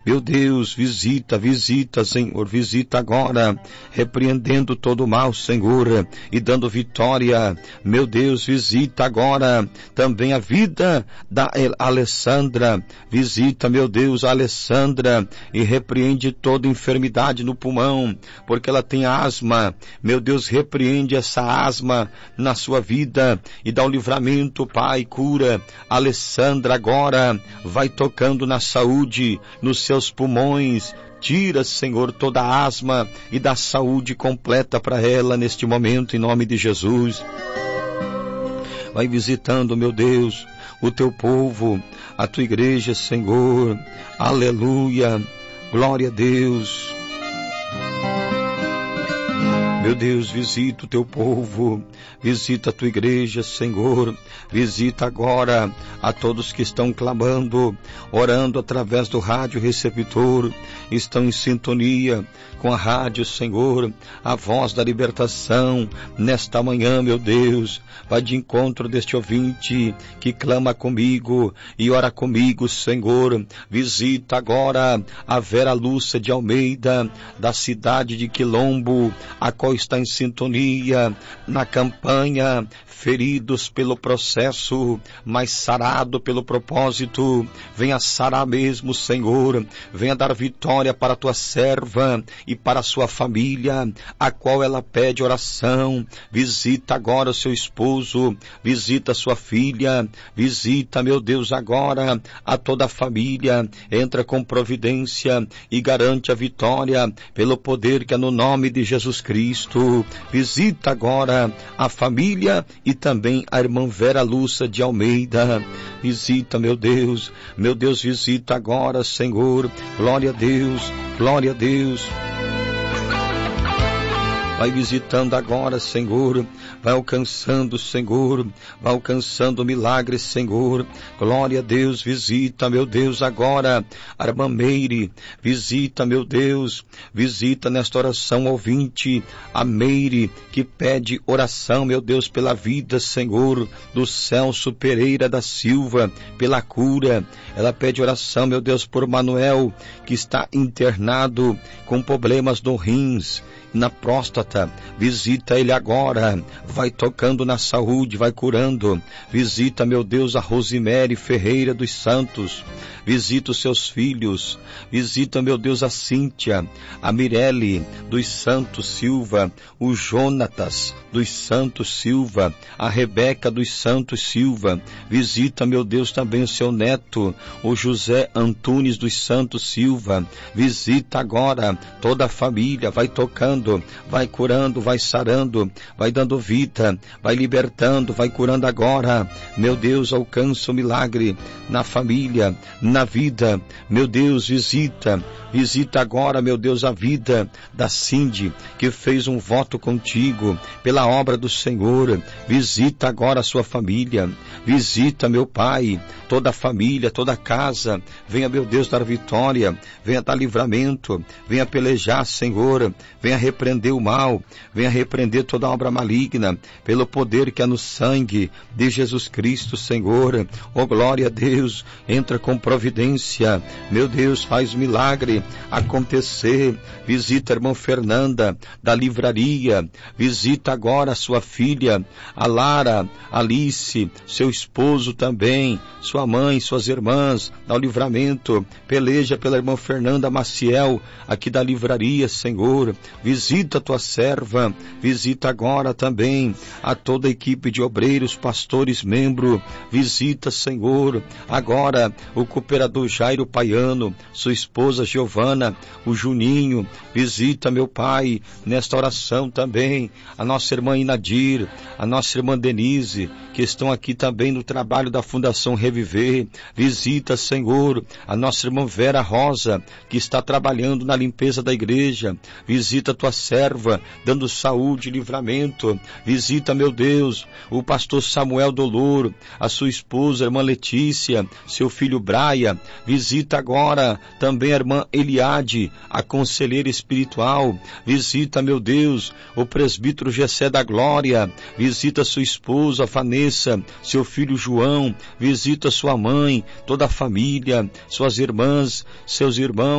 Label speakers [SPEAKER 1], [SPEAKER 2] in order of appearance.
[SPEAKER 1] Meu Deus, visita, Senhor, visita agora, repreendendo todo o mal, Senhor, e dando vitória. Meu Deus, visita agora também a vida da Alessandra. Visita, meu Deus, a Alessandra e repreende toda enfermidade no pulmão, porque ela tem asma. Meu Deus, repreende essa asma na sua vida e dá o livramento, Pai, cura. Alessandra agora vai tocando na saúde, nos seus pulmões. Tira, Senhor, toda a asma e dá saúde completa para ela neste momento, em nome de Jesus. Vai visitando, meu Deus, o teu povo, a tua igreja, Senhor. Aleluia, glória a Deus. Meu Deus, visita o teu povo, visita a tua igreja, Senhor. Visita agora a todos que estão clamando, orando através do rádio receptor, estão em sintonia com a rádio, Senhor, a voz da libertação. Nesta manhã, meu Deus, vai de encontro deste ouvinte que clama comigo e ora comigo, Senhor. Visita agora a Vera Lúcia de Almeida, da cidade de Quilombo, a qual está em sintonia na campanha Feridos pelo Processo, mas sarado pelo propósito. Venha sarar mesmo, Senhor. Venha dar vitória para a tua serva e para a sua família, a qual ela pede oração. Visita agora o seu esposo, visita a sua filha, visita, meu Deus, agora a toda a família. Entra com providência e garante a vitória pelo poder que é no nome de Jesus Cristo. Visita agora a família e também a irmã Vera Lúcia de Almeida. Visita, meu Deus, visita agora, Senhor. Glória a Deus, glória a Deus. Vai visitando agora, Senhor. Vai alcançando, Senhor. Vai alcançando milagres, Senhor. Glória a Deus. Visita, meu Deus, agora a irmã Meire. Visita, meu Deus. Visita nesta oração ouvinte a Meire, que pede oração, meu Deus, pela vida, Senhor, do Celso Pereira da Silva, pela cura. Ela pede oração, meu Deus, por Manuel, que está internado com problemas no rins, na próstata. Visita ele agora, vai tocando na saúde, vai curando. Visita, meu Deus, a Rosimere Ferreira dos Santos. Visita os seus filhos. Visita, meu Deus, a Cíntia, a Mirelle dos Santos Silva, o Jonatas dos Santos Silva, a Rebeca dos Santos Silva. Visita, meu Deus, também o seu neto, o José Antunes dos Santos Silva. Visita agora toda a família, vai tocando, vai curando, vai sarando, vai dando vida, vai libertando, vai curando agora. Meu Deus, alcança o milagre na família, na vida. Meu Deus, visita agora, meu Deus, a vida da Cindy, que fez um voto contigo pela obra do Senhor. Visita agora a sua família. Visita, meu Pai, toda a família, toda a casa. Venha, meu Deus, dar vitória, venha dar livramento, venha pelejar, Senhor, venha repreender o mal, venha repreender toda obra maligna, pelo poder que há no sangue de Jesus Cristo, Senhor. Oh, glória a Deus, entra com providência, meu Deus, faz milagre acontecer. Visita a irmã Fernanda da livraria, visita agora a sua filha, a Lara, Alice, seu esposo também, sua mãe, suas irmãs, dá o livramento, peleja pela irmã Fernanda Maciel, aqui da livraria, Senhor. Visita a tua serva, visita agora também a toda a equipe de obreiros, pastores, membro. Visita, Senhor, agora o cooperador Jairo Paiano, sua esposa Giovana, o Juninho. Visita, meu Pai, nesta oração também a nossa irmã Inadir, a nossa irmã Denise, que estão aqui também no trabalho da Fundação Reviver. Visita, Senhor, a nossa irmã Vera Rosa, que está trabalhando na limpeza da igreja. Visita a tua serva, dando saúde e livramento. Visita, meu Deus, o pastor Samuel Dolor, a sua esposa, a irmã Letícia, seu filho Braia. Visita agora também a irmã Eliade, a conselheira espiritual. Visita, meu Deus, o presbítero Gessé da Glória. Visita sua esposa Vanessa, seu filho João. Visita sua mãe, toda a família, suas irmãs, seus irmãos.